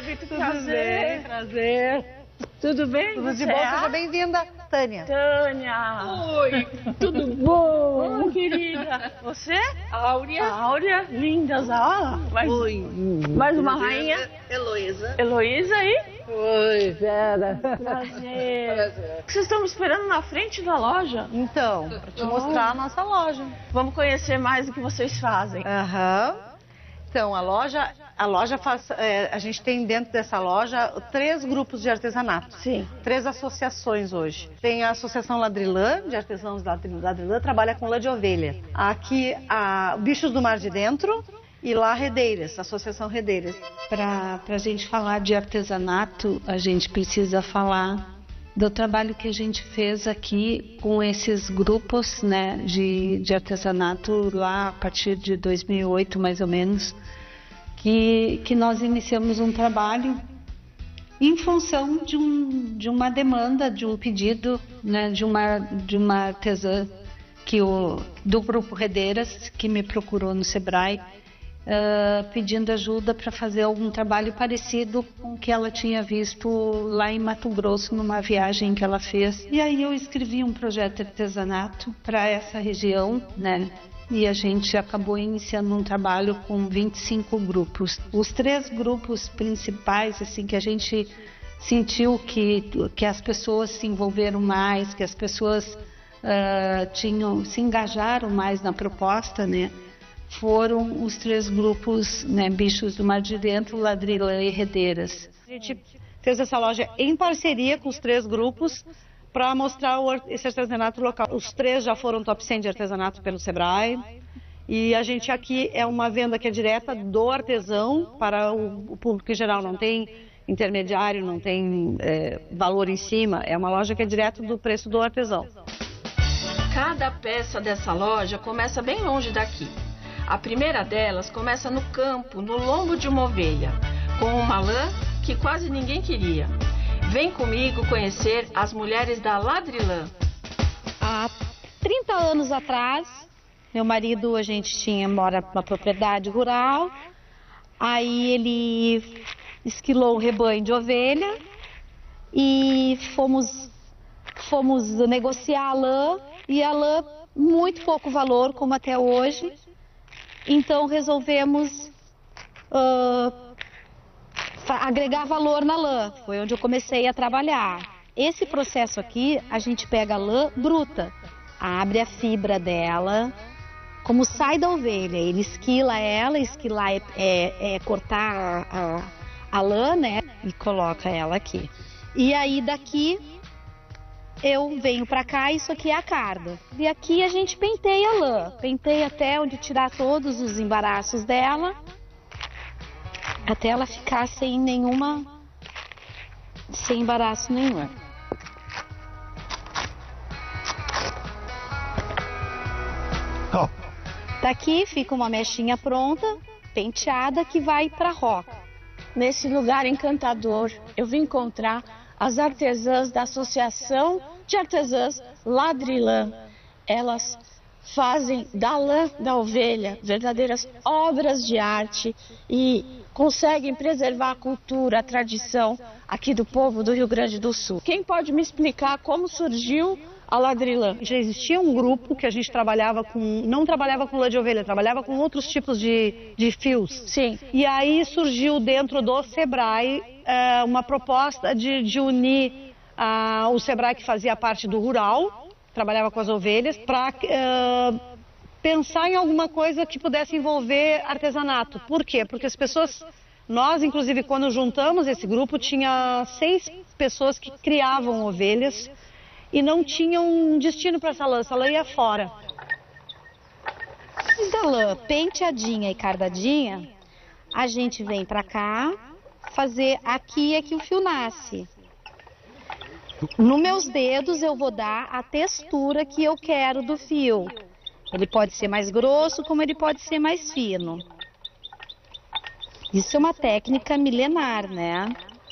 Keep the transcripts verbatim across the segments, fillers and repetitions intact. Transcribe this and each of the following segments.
muito Tudo prazer. bem, prazer. Tudo bem? Tudo de Você bom, é seja a bem-vinda, Tânia. Tânia. Oi, tudo bom? Oh, querida. Você? Áurea. Áurea. Lindas, ó. Mais, Oi. mais uma rainha. Heloísa. Heloísa aí. Oi, Vera. Prazer. Prazer. Vocês estão me esperando na frente da loja? Então, para te mostrar a nossa loja. Vamos conhecer mais o que vocês fazem. Aham. Então, a loja, a loja faz, é, a gente tem dentro dessa loja três grupos de artesanato. Sim. Três associações hoje. Tem a Associação Ladrilã, de artesãos da Ladrilã, trabalha com lã de ovelha. Aqui, a Bichos do Mar de Dentro e lá Redeiras, Associação Redeiras. Para a gente falar de artesanato, a gente precisa falar do trabalho que a gente fez aqui com esses grupos, né, de, de artesanato lá a partir de dois mil e oito, mais ou menos, que, que nós iniciamos um trabalho em função de, um, de uma demanda, de um pedido, né, de, uma, de uma artesã que o, do Grupo Redeiras, que me procurou no Sebrae, Uh, pedindo ajuda para fazer algum trabalho parecido com o que ela tinha visto lá em Mato Grosso, numa viagem que ela fez. E aí eu escrevi um projeto de artesanato para essa região, né? E a gente acabou iniciando um trabalho com vinte e cinco grupos. Os três grupos principais, assim, que a gente sentiu que, que as pessoas se envolveram mais, que as pessoas uh, tinham, se engajaram mais na proposta, né? Foram os três grupos, né, Bichos do Mar de Dentro, Ladrilã e Redeiras. A gente fez essa loja em parceria com os três grupos para mostrar o, esse artesanato local. Os três já foram top cem de artesanato pelo Sebrae. E a gente aqui é uma venda que é direta do artesão para o, o público em geral. Não tem intermediário, não tem é, valor em cima. É uma loja que é direto do preço do artesão. Cada peça dessa loja começa bem longe daqui. A primeira delas começa no campo, no lombo de uma ovelha, com uma lã que quase ninguém queria. Vem comigo conhecer as mulheres da Ladrilã. Há trinta anos atrás, meu marido, a gente tinha, mora numa propriedade rural, aí ele esquilou um rebanho de ovelha e fomos, fomos negociar a lã, e a lã muito pouco valor, como até hoje. Então resolvemos uh, agregar valor na lã, foi onde eu comecei a trabalhar. Esse processo aqui, a gente pega a lã bruta, abre a fibra dela, como sai da ovelha, ele esquila ela, esquilar é, é, é cortar a, a, a lã, né, e coloca ela aqui. E aí daqui eu venho pra cá, isso aqui é a carda. E aqui a gente penteia a lã. Penteia até onde tirar todos os embaraços dela. Até ela ficar sem nenhuma... sem embaraço nenhum. Oh. Daqui fica uma mechinha pronta, penteada, que vai pra roca. Nesse lugar encantador, eu vim encontrar as artesãs da Associação de Artesãs Ladrilã. Elas fazem da lã da ovelha verdadeiras obras de arte e conseguem preservar a cultura, a tradição aqui do povo do Rio Grande do Sul. Quem pode me explicar como surgiu a Ladrilã? Já existia um grupo que a gente trabalhava com, não trabalhava com lã de ovelha, trabalhava com outros tipos de, de fios. Sim. E aí surgiu dentro do Sebrae é, uma proposta de, de unir a, o Sebrae, que fazia parte do rural, trabalhava com as ovelhas, para é, pensar em alguma coisa que pudesse envolver artesanato. Por quê? Porque as pessoas, nós inclusive quando juntamos esse grupo, tinha seis pessoas que criavam ovelhas e não tinham um destino para essa lã, essa lã ia fora. Da lã penteadinha e cardadinha, a gente vem para cá fazer, aqui é que o fio nasce. Nos meus dedos eu vou dar a textura que eu quero do fio. Ele pode ser mais grosso, como ele pode ser mais fino. Isso é uma técnica milenar, né?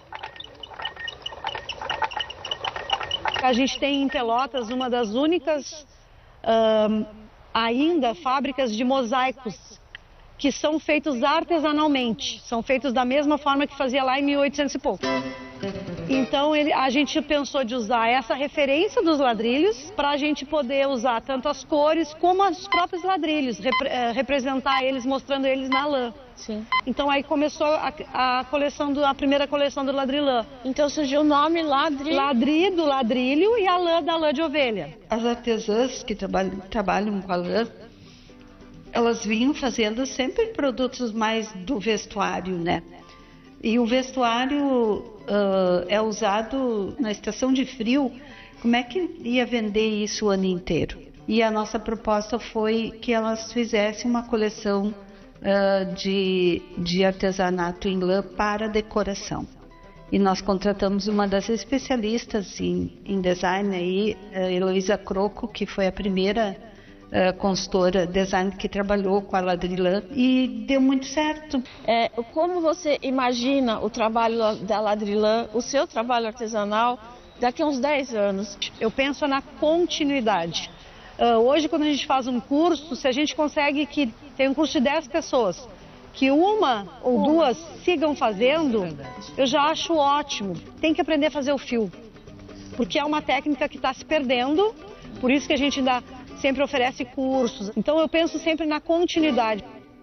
A gente tem em Pelotas uma das únicas um, ainda fábricas de mosaicos que são feitos artesanalmente, são feitos da mesma forma que fazia lá em mil e oitocentos e pouco. Então ele, a gente pensou de usar essa referência dos ladrilhos para a gente poder usar tanto as cores como os próprios ladrilhos, repre, eh, representar eles, mostrando eles na lã. Sim. Então aí começou a, a coleção do, a primeira coleção do ladrilã. Então surgiu o nome ladri... Ladri do ladrilho e a lã da lã de ovelha. As artesãs que trabalham, trabalham com a lã, elas vinham fazendo sempre produtos mais do vestuário, né? E o vestuário uh, é usado na estação de frio. Como é que ia vender isso o ano inteiro? E a nossa proposta foi que elas fizessem uma coleção uh, de, de artesanato em lã para decoração. E nós contratamos uma das especialistas em, em design, aí, a Heloísa Croco, que foi a primeira Uh, consultora design que trabalhou com a ladrilã e deu muito certo. É, como você imagina o trabalho da ladrilã, o seu trabalho artesanal, daqui a uns dez anos? Eu penso na continuidade. Uh, hoje, quando a gente faz um curso, se a gente consegue que tem um curso de dez pessoas, que uma ou duas sigam fazendo, eu já acho ótimo. Tem que aprender a fazer o fio, porque é uma técnica que está se perdendo, por isso que a gente ainda sempre oferece cursos. Então eu penso sempre na continuidade.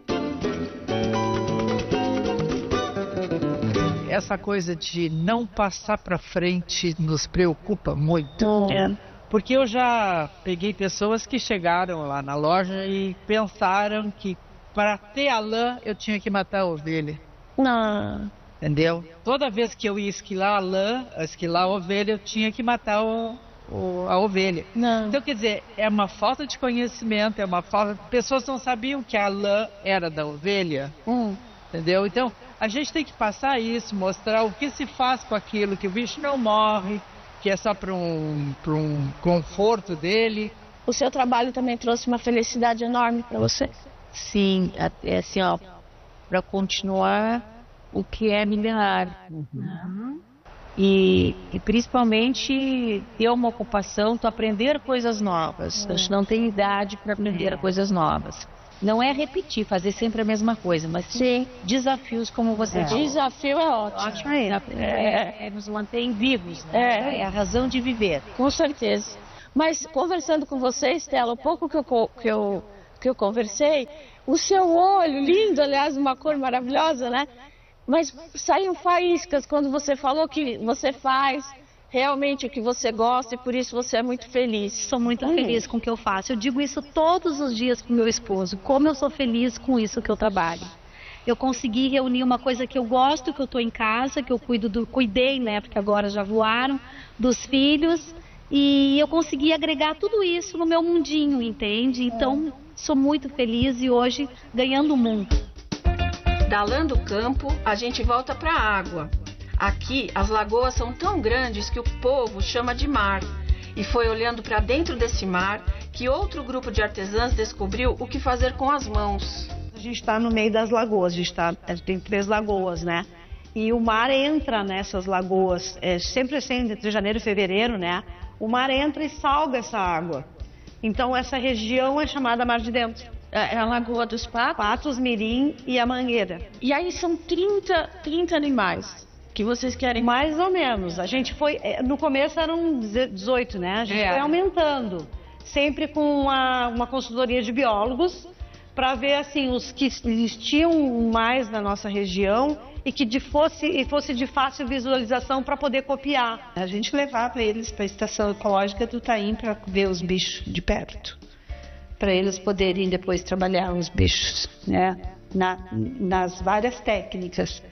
Essa coisa de não passar para frente nos preocupa muito. É. Porque eu já peguei pessoas que chegaram lá na loja e pensaram que para ter a lã eu tinha que matar a ovelha. Não. Entendeu? Toda vez que eu ia esquilar a lã, esquilar a ovelha, eu tinha que matar o O, a ovelha. Não. Então, quer dizer, é uma falta de conhecimento, é uma falta... Pessoas não sabiam que a lã era da ovelha, Hum. entendeu? Então, a gente tem que passar isso, mostrar o que se faz com aquilo, que o bicho não morre, que é só para um, para um conforto dele. O seu trabalho também trouxe uma felicidade enorme para você? Sim, é assim, ó, para continuar o que é milenar. Uhum. E, e principalmente ter uma ocupação, tu aprender coisas novas. A gente não tem idade para aprender coisas novas. Não é repetir, fazer sempre a mesma coisa, mas sim desafios, como você é. disse. Desafio é ótimo. Ótimo, é, é, é, nos mantém vivos, né? é. é a razão de viver. Com certeza. Mas conversando com você, Estela, o pouco que eu, que eu, que eu conversei, o seu olho, lindo, aliás, uma cor maravilhosa, né? Mas saíam faíscas quando você falou que você faz realmente o que você gosta e por isso você é muito feliz. Sou muito hum. feliz com o que eu faço. Eu digo isso todos os dias com meu esposo, como eu sou feliz com isso que eu trabalho. Eu consegui reunir uma coisa que eu gosto, que eu estou em casa, que eu cuido do, cuidei, né, porque agora já voaram, dos filhos, e eu consegui agregar tudo isso no meu mundinho, entende? Então, sou muito feliz e hoje ganhando o mundo. Da lã do campo, a gente volta para a água. Aqui, as lagoas são tão grandes que o povo chama de mar. E foi olhando para dentro desse mar que outro grupo de artesãs descobriu o que fazer com as mãos. A gente está no meio das lagoas, a gente, tá, a gente tem três lagoas, né? E o mar entra nessas lagoas, é, sempre assim, entre janeiro e fevereiro, né? O mar entra e salga essa água. Então, essa região é chamada Mar de Dentro. É a Lagoa dos Patos? Patos, Mirim e a Mangueira. E aí são trinta, trinta animais que vocês querem? Mais ou menos. A gente foi... No começo eram dezoito, né? A gente é. foi aumentando. Sempre com uma, uma consultoria de biólogos para ver, assim, os que existiam mais na nossa região e que de fosse, e fosse de fácil visualização para poder copiar. A gente levava eles para a estação ecológica do Taim para ver os bichos de perto, para eles poderem depois trabalhar os bichos, né? Na, nas várias técnicas.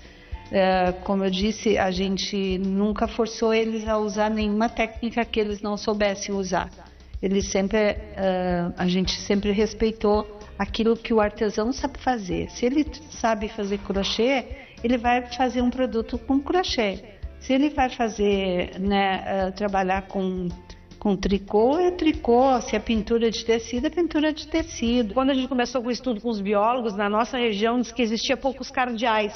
É, como eu disse, a gente nunca forçou eles a usar nenhuma técnica que eles não soubessem usar. Eles sempre, é, a gente sempre respeitou aquilo que o artesão sabe fazer. Se ele sabe fazer crochê, ele vai fazer um produto com crochê. Se ele vai fazer, né, é, trabalhar com Com tricô é tricô, se é pintura de tecido, é pintura de tecido. Quando a gente começou com o estudo com os biólogos, na nossa região diz que existia poucos cardeais.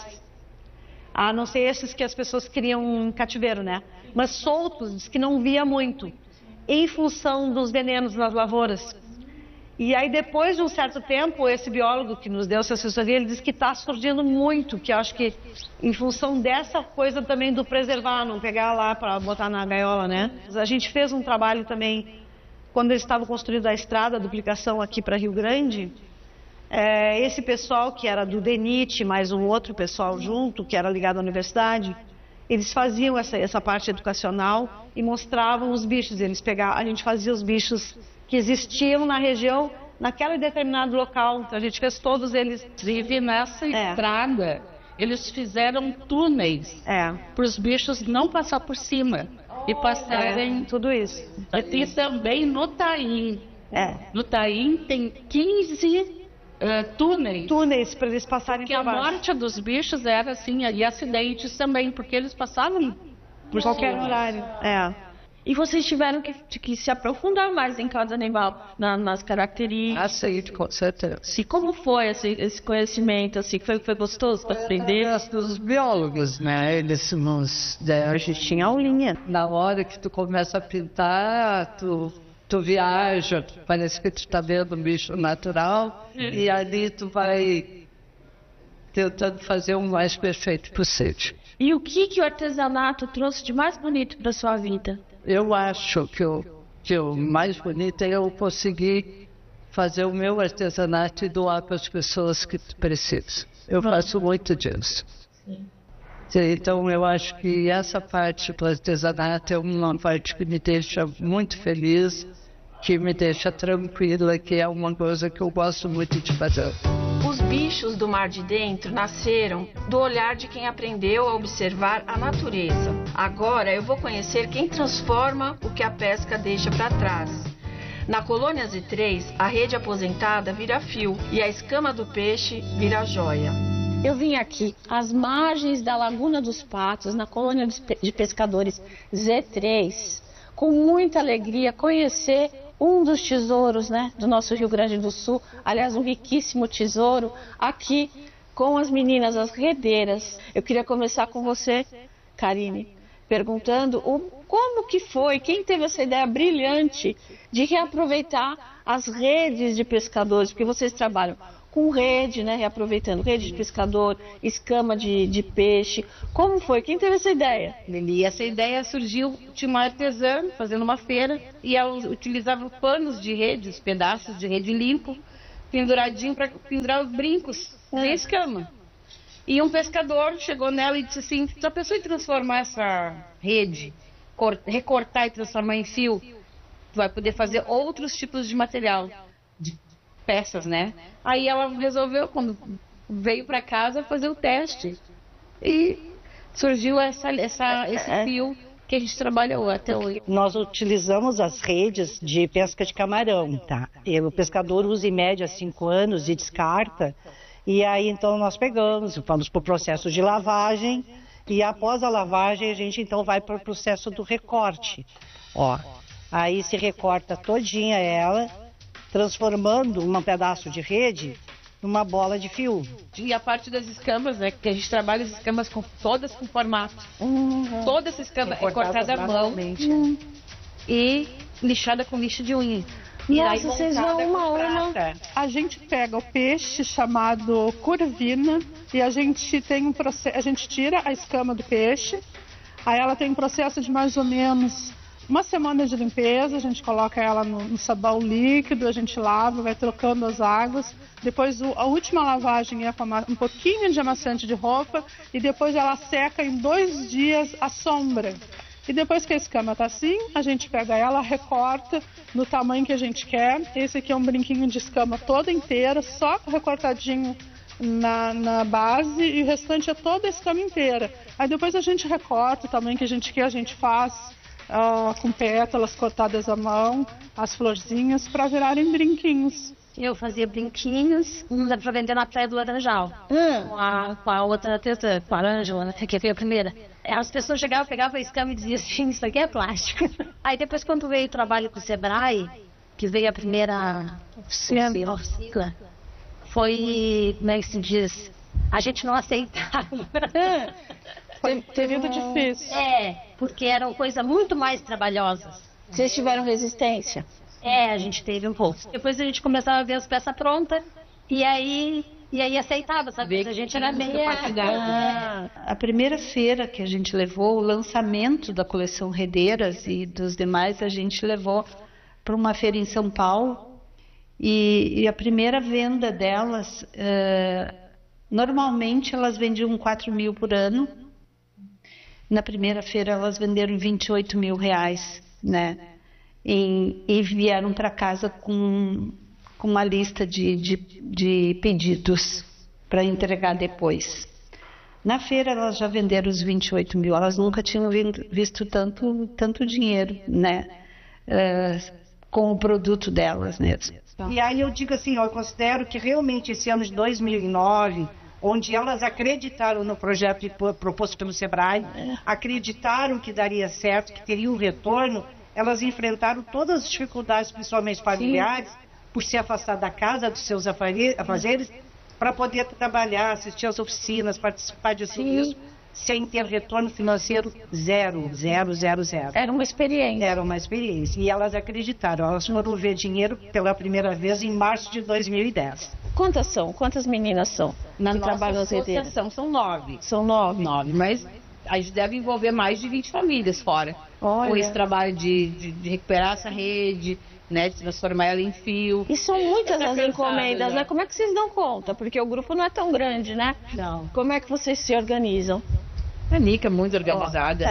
A não ser esses que as pessoas criam em cativeiro, né? Mas soltos, diz que não via muito, em função dos venenos nas lavouras. E aí, depois de um certo tempo, esse biólogo que nos deu essa assessoria, ele disse que está surgindo muito, que eu acho que em função dessa coisa também do preservar, não pegar lá para botar na gaiola, né? A gente fez um trabalho também, quando eles estavam construindo a estrada, a duplicação aqui para Rio Grande, é, esse pessoal que era do DENIT, mais um outro pessoal junto, que era ligado à universidade, eles faziam essa, essa parte educacional e mostravam os bichos, eles pegavam, a gente fazia os bichos que existiam na região, naquele determinado local. Então a gente fez todos eles. Inclusive nessa é. estrada, eles fizeram túneis é. para os bichos não passar por cima e passarem é. tudo isso. E também no Taim. É. No Taim tem quinze uh, túneis. Túneis para eles passarem por baixo. Porque a morte dos bichos era assim, e acidentes também, porque eles passavam por qualquer cima. horário. É. E vocês tiveram que, que se aprofundar mais em cada animal, na, nas características. Assim, com certeza. E como foi esse, esse conhecimento? Assim, foi, foi gostoso para aprender? É, dos biólogos, né? Eles nos... A gente tinha aulinha. Na hora que tu começa a pintar, tu, tu viaja, parece que tu está vendo um bicho natural, hum. e ali tu vai tentando fazer o mais perfeito possível. E o que, que o artesanato trouxe de mais bonito para sua vida? Eu acho que o, que o mais bonito é eu conseguir fazer o meu artesanato e doar para as pessoas que precisam. Eu faço muito disso. Sim. Então eu acho que essa parte do artesanato é uma parte que me deixa muito feliz, que me deixa tranquila, que é uma coisa que eu gosto muito de fazer. Os bichos do mar de dentro nasceram do olhar de quem aprendeu a observar a natureza. Agora eu vou conhecer quem transforma o que a pesca deixa para trás. Na colônia Z três, a rede aposentada vira fio e a escama do peixe vira joia. Eu vim aqui às margens da Laguna dos Patos, na colônia de pescadores Z três, com muita alegria conhecer um dos tesouros, né, do nosso Rio Grande do Sul, aliás, um riquíssimo tesouro, aqui com as meninas, as redeiras. Eu queria começar com você, Karine, perguntando o, como que foi, quem teve essa ideia brilhante de reaproveitar as redes de pescadores, porque vocês trabalham com rede, né, reaproveitando rede de pescador, escama de, de peixe. Como foi? Quem teve essa ideia? Lili, essa ideia surgiu de uma artesã fazendo uma feira e ela utilizava panos de rede, os pedaços de rede limpo, penduradinho para pendurar os brincos de escama. E um pescador chegou nela e disse assim: se a pessoa transformar essa rede, recortar e transformar em fio, tu vai poder fazer outros tipos de material, de peças, né? Aí ela resolveu, quando veio para casa, fazer o teste. E surgiu essa, essa, esse fio que a gente trabalhou até hoje. Nós utilizamos as redes de pesca de camarão, tá? E o pescador usa em média cinco anos e descarta. E aí então nós pegamos, vamos para o processo de lavagem. E após a lavagem a gente então vai para o processo do recorte. Ó, aí se recorta todinha ela, transformando um pedaço de rede numa bola de fio. E a parte das escamas, né, que a gente trabalha as escamas com, todas com formato. Uhum. Toda essa escama é cortada à mão uhum. e lixada com lixa de unha. E aí vocês vão uma a uma. A gente pega o peixe chamado curvina e a gente tem um processo, a gente tira a escama do peixe. Aí ela tem um processo de mais ou menos uma semana de limpeza, a gente coloca ela no, no sabão líquido, a gente lava, vai trocando as águas. Depois o, a última lavagem é com um pouquinho de amaciante de roupa e depois ela seca em dois dias à sombra. E depois que a escama está assim, a gente pega ela, recorta no tamanho que a gente quer. Esse aqui é um brinquinho de escama toda inteira, só recortadinho na, na base, e o restante é toda a escama inteira. Aí depois a gente recorta o tamanho que a gente quer, a gente faz uh, com pétalas cortadas à mão, as florzinhas, para virarem brinquinhos. Eu fazia brinquinhos para vender na Praia do Laranjal, hum. com, a, com a outra artesã, com a Ângela, né, que foi a primeira. As pessoas chegavam, pegavam a escama e diziam assim: isso aqui é plástico. Aí depois, quando veio o trabalho com o Sebrae, que veio a primeira sigla, foi, como é que se diz, a gente não aceitava. Foi período difícil. É, porque eram coisas muito mais trabalhosas. Vocês tiveram resistência? É, a gente teve um pouco. Depois a gente começava a ver as peças prontas e aí, e aí aceitava, sabe? A gente era meio... Ah, a primeira feira que a gente levou, o lançamento da coleção Redeiras e dos demais, a gente levou para uma feira em São Paulo e, e a primeira venda delas, eh, normalmente elas vendiam quatro mil por ano. Na primeira feira elas venderam vinte e oito mil reais, né? E, e vieram para casa com, com uma lista de, de, de pedidos para entregar depois. Na feira elas já venderam os vinte e oito mil, elas nunca tinham visto tanto, tanto dinheiro, né? Uh, com o produto delas mesmo. E aí eu digo assim, eu considero que realmente esse ano de dois mil e nove, onde elas acreditaram no projeto proposto pelo Sebrae, acreditaram que daria certo, que teria um retorno, elas enfrentaram todas as dificuldades, principalmente familiares, Sim. por se afastar da casa, dos seus afazeres, para poder trabalhar, assistir às oficinas, participar de tudo isso, sem ter retorno financeiro zero, zero, zero, zero. Era uma experiência. Era uma experiência. E elas acreditaram, elas foram ver dinheiro pela primeira vez em março de dois mil e dez. Quantas são? Quantas meninas são? Na que nossa trabalham nas redeiras? associação são nove. São nove? Nove, mas a gente deve envolver mais de vinte famílias fora. Olha. Com esse trabalho de, de, de recuperar essa rede, né, de transformar ela em fio. E são muitas Tá as cansado, encomendas, né? né? Como é que vocês dão conta? Porque o grupo não é tão grande, né? Não. Como é que vocês se organizam? A Nica é muito organizada.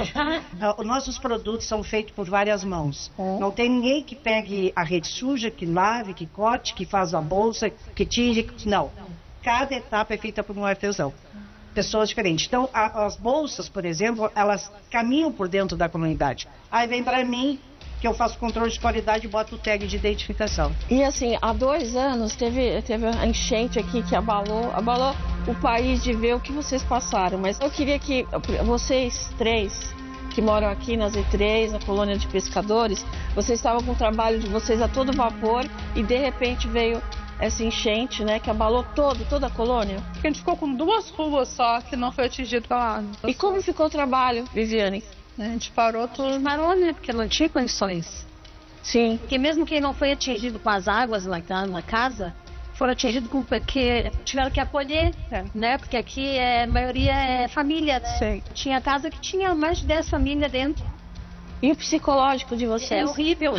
Os nossos produtos são feitos por várias mãos. Hum. Não tem ninguém que pegue a rede suja, que lave, que corte, que faz a bolsa, que tinge. Não. Cada etapa é feita por um artesão. Pessoas diferentes. Então, a, as bolsas, por exemplo, elas caminham por dentro da comunidade. Aí vem para mim, que eu faço controle de qualidade e boto o tag de identificação. E assim, há dois anos teve, teve a enchente aqui que abalou, abalou o país de ver o que vocês passaram. Mas eu queria que vocês três, que moram aqui na Z três, na colônia de pescadores, vocês estavam com o trabalho de vocês a todo vapor e de repente veio essa enchente, né, que abalou todo, toda a colônia. A gente ficou com duas ruas só que não foi atingido pela água. E como ficou o trabalho, Viviane? A gente parou tudo. Parou, né? Porque não tinha condições. Sim. Porque mesmo quem não foi atingido com as águas lá na casa, foram atingidos com porque tiveram que acolher, é. né? Porque aqui é, a maioria é família, né? Sim. Tinha casa que tinha mais de dez famílias dentro. E o psicológico de vocês? É horrível.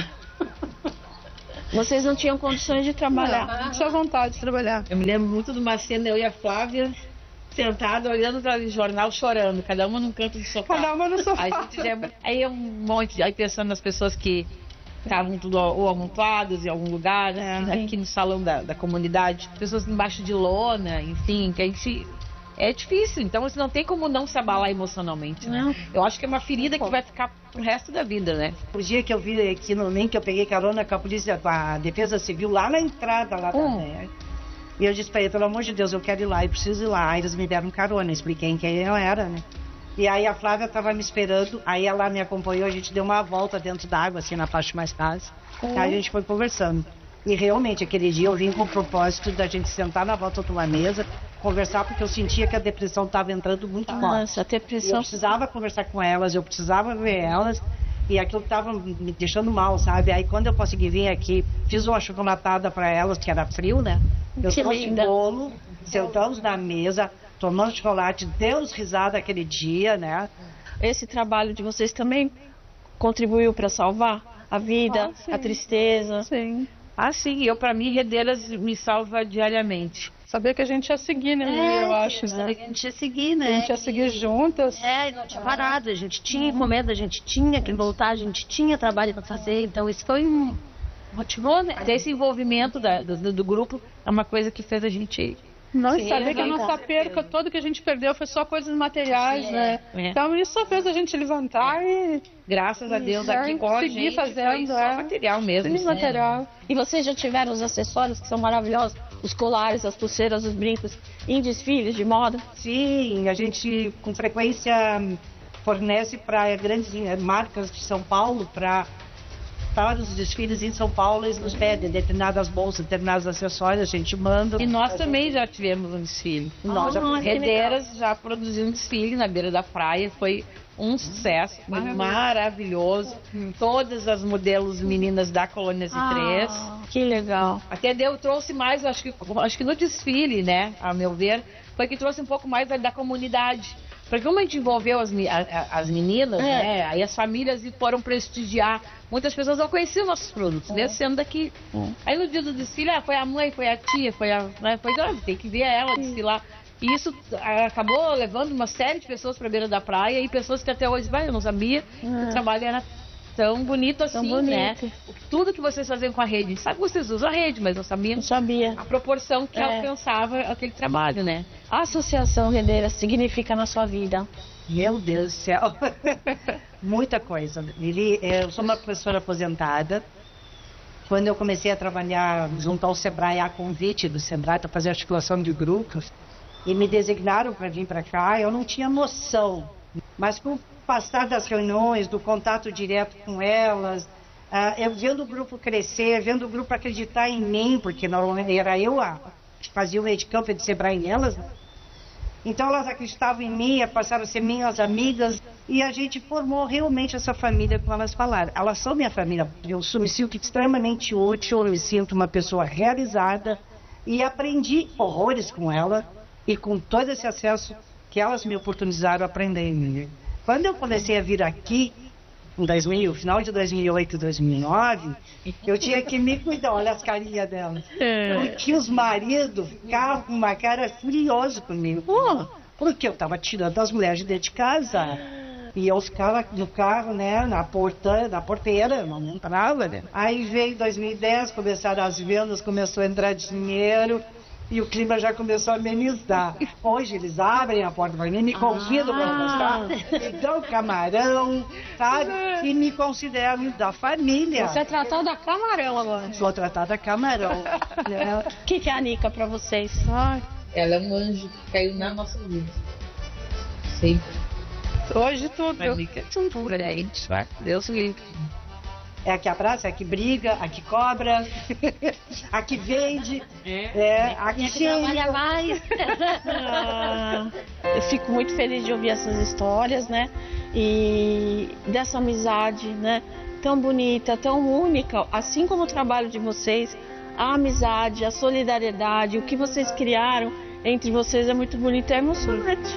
Vocês não tinham condições de trabalhar? Não, não tinha vontade de trabalhar. Eu me lembro muito de uma cena, eu e a Flávia, sentada, olhando para o jornal, chorando, cada uma num canto do sofá. Cada uma no sofá. Aí, a gente já, aí é um monte, aí pensando nas pessoas que estavam tudo ou amontoadas em algum lugar, né, É, aqui no salão da, da comunidade, pessoas embaixo de lona, enfim, que a gente... É difícil, então você não tem como não se abalar emocionalmente, né? Não. Eu acho que é uma ferida que vai ficar pro resto da vida, né? O dia que eu vi aqui no Link, eu peguei carona com a polícia, com a Defesa Civil, lá na entrada lá Hum. da terra. E eu disse pra ele, pelo amor de Deus, eu quero ir lá, eu preciso ir lá. Aí eles me deram carona, expliquei quem eu era, né? E aí a Flávia estava me esperando, aí ela me acompanhou, a gente deu uma volta dentro da água, assim, na parte mais rasa. Hum. Aí a gente foi conversando. E realmente, aquele dia eu vim com o propósito da gente sentar na volta de uma mesa, conversar, porque eu sentia que a depressão estava entrando muito forte. Nossa, a E eu depressão. precisava conversar com elas, eu precisava ver elas, e aquilo estava me deixando mal, sabe? Aí quando eu consegui vir aqui, fiz uma chocolatada para elas, que era frio, né? Eu Que trouxe linda. bolo, sentamos na mesa, tomamos chocolate, demos risada aquele dia, né? Esse trabalho de vocês também contribuiu para salvar a vida, Ah, sim. a tristeza? Sim. Ah, sim, eu pra mim, Redeiras me salva diariamente. Sabia que a gente ia seguir, né, É, eu acho, né? A gente ia seguir, né? A gente ia seguir juntas. É, e não tinha parado, a gente tinha encomenda, a gente tinha que voltar, a gente tinha trabalho para fazer, então isso foi um... motivou, né? Ter esse envolvimento da- do, do grupo é uma coisa que fez a gente... Não, e Sim, saber que a com nossa perca toda que a gente perdeu foi só coisas materiais, né? É. Então isso fez a gente levantar e Graças a Deus, Isso, aqui é, com a seguir gente fazendo, foi só é. material mesmo. sem material. E vocês já tiveram os acessórios que são maravilhosos? Os colares, as pulseiras, os brincos em desfiles de moda? Sim, a gente com frequência fornece para grandes marcas de São Paulo para para os desfiles em São Paulo, eles nos pedem determinadas bolsas, determinados acessórios, a gente manda. E nós também já tivemos um desfile. Nós já, Redeiras já produziu um desfile na beira da praia, foi um sucesso, maravilhoso. maravilhoso. Todas as modelos meninas da Colônia Z três. Ah, que legal. Até deu, trouxe mais, acho que, acho que no desfile, né, a meu ver, foi que trouxe um pouco mais da, da comunidade. Porque como a gente envolveu as, as meninas, é. né, aí as famílias foram prestigiar. Muitas pessoas não conheciam nossos produtos, é. mesmo sendo daqui. É. Aí no dia do desfile, ah, foi a mãe, foi a tia, foi a... Né, foi, ah, tem que ver ela desfilar. E isso acabou levando uma série de pessoas para a beira da praia e pessoas que até hoje, vai, eu não sabia que o trabalho era tão bonito assim, tão bonito. né? Tudo que vocês fazem com a rede, a gente sabe que vocês usam a rede, mas não sabiam não sabia. a proporção que é. alcançava aquele trabalho, né? A Associação Redeiras significa na sua vida? Meu Deus do céu, muita coisa. Eu sou uma professora aposentada. Quando eu comecei a trabalhar junto ao Sebrae, a convite do Sebrae para fazer articulação de grupos, e me designaram para vir para cá, eu não tinha noção. Mas com o passar das reuniões, do contato direto com elas, uh, eu vendo o grupo crescer, vendo o grupo acreditar em mim, porque normalmente era eu a que fazia o meio de campo de Sebrae nelas. Então elas acreditavam em mim, passaram a ser minhas amigas, e a gente formou realmente essa família, como elas falaram. Elas são minha família, eu me sinto extremamente útil, eu me sinto uma pessoa realizada, e aprendi horrores com ela, e com todo esse acesso que elas me oportunizaram a aprender. Quando eu comecei a vir aqui, em dois mil, final de dois mil e oito, dois mil e nove, eu tinha que me cuidar, olha as carinhas delas. Porque os maridos ficavam com uma cara furiosa comigo. Pô, porque eu estava tirando as mulheres de dentro de casa. E eu ficava no carro, né, na, porta, na porteira, não entrava, né? Aí veio dois mil e dez, começaram as vendas, começou a entrar dinheiro. E o clima já começou a amenizar. Hoje eles abrem a porta para mim, me convidam para almoçar, me dão camarão, sabe? E me consideram da família. Você é tratada camarão agora. Sou tratada camarão. O que, que é a Nica para vocês? Ai. Ela é um anjo que caiu na nossa vida. Sempre. Hoje tudo. A Nica é um presente. Deus me livre. É a que abraça, é a que briga, a que cobra, a que vende, é, é a que trabalha mais. ah, eu fico muito feliz de ouvir essas histórias, né? E dessa amizade, né? Tão bonita, tão única, assim como o trabalho de vocês, a amizade, a solidariedade, o que vocês criaram entre vocês é muito bonito, é emocionante.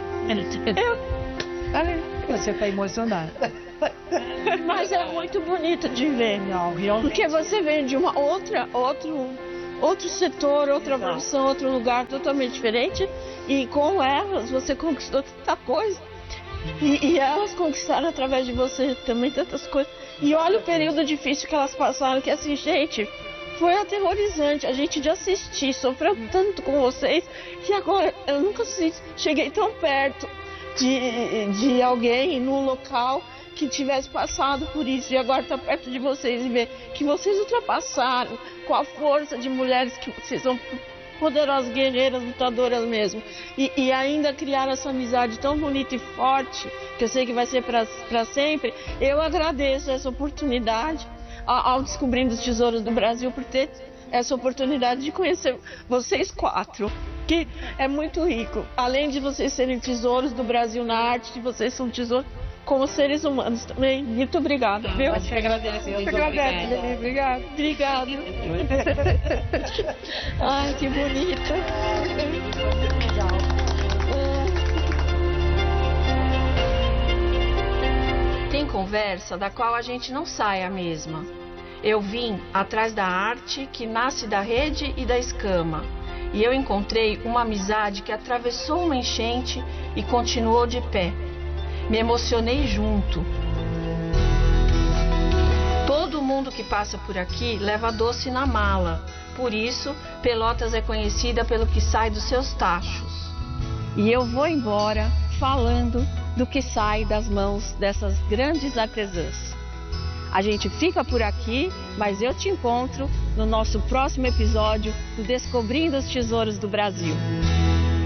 Eu... Você está emocionada. Mas é muito bonito de ver, não, realmente. Porque você vem de uma outra, outro, outro setor, outra Exato. profissão, outro lugar totalmente diferente, e com elas você conquistou tanta coisa, e, e elas conquistaram através de você também tantas coisas. E olha o período difícil que elas passaram, que assim, gente, foi aterrorizante. A gente de assistir, sofreu tanto com vocês, que agora eu nunca cheguei tão perto de, de alguém no local que tivesse passado por isso, e agora está perto de vocês e ver que vocês ultrapassaram com a força de mulheres que vocês são poderosas, guerreiras, lutadoras mesmo, e, e ainda criaram essa amizade tão bonita e forte, que eu sei que vai ser para sempre. Eu agradeço essa oportunidade ao, ao Descobrindo os Tesouros do Brasil por ter essa oportunidade de conhecer vocês quatro, que é muito rico. Além de vocês serem tesouros do Brasil na arte, vocês são tesouros como seres humanos também. Muito obrigada, viu? Eu te agradeço. Eu te agradeço, obrigada. Obrigada. Ai, que bonita. Tem conversa da qual a gente não sai a mesma. Eu vim atrás da arte que nasce da rede e da escama. E eu encontrei uma amizade que atravessou uma enchente e continuou de pé. Me emocionei junto. Todo mundo que passa por aqui leva doce na mala. Por isso, Pelotas é conhecida pelo que sai dos seus tachos. E eu vou embora falando do que sai das mãos dessas grandes artesãs. A gente fica por aqui, mas eu te encontro no nosso próximo episódio do Descobrindo os Tesouros do Brasil.